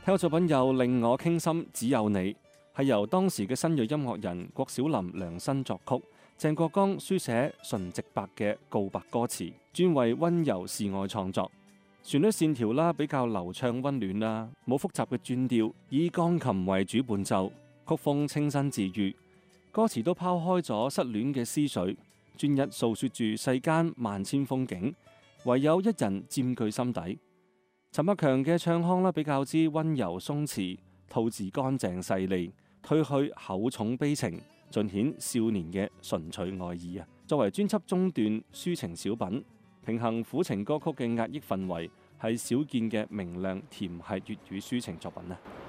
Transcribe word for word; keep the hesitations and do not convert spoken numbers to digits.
聽個作品又令我傾心，只有你係由當時嘅新銳音樂人郭小霖量身作曲，鄭國江書寫純直白嘅告白歌詞，專為溫柔示愛創作。旋律線條啦比較流暢溫暖啦，冇複雜嘅轉調，以鋼琴為主伴奏，曲風清新治愈。歌詞都拋開咗失戀嘅思緒，專一訴說住世間萬千風景，唯有一人佔據心底。陳百強嘅唱腔啦比較之溫柔鬆弛，吐字乾淨細膩，褪去厚重悲情，盡顯少年嘅純粹愛意啊！作為專輯中段抒情小品，平衡苦情歌曲嘅壓抑氛圍，係少見嘅明亮甜系粵語抒情作品啊！